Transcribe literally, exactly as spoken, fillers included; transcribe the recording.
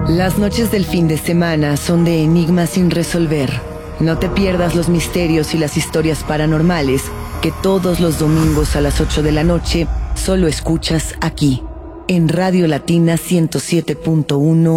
Las noches del fin de semana son de enigmas sin resolver. No te pierdas los misterios y las historias paranormales que todos los domingos a las ocho de la noche solo escuchas aquí, en Radio Latina ciento siete punto uno.